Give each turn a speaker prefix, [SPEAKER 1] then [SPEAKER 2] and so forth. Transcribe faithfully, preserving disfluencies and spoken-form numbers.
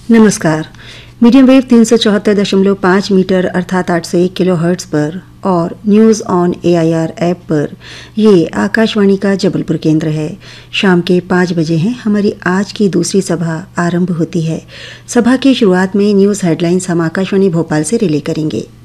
[SPEAKER 1] नमस्कार। Medium wave तीन सौ चौहत्तर दशमलव पाँच मीटर अर्थात आठ सौ एक किलो हर्ट्ज़ पर और न्यूज़ ऑन एआईआर ऐप पर ये आकाशवाणी का जबलपुर केंद्र है। शाम के पाँच बजे हैं हमारी आज की दूसरी सभा आरंभ होती है। सभा की शुरुआत में न्यूज़ हेडलाइंस हम आकाशवाणी भोपाल से रिले करेंगे।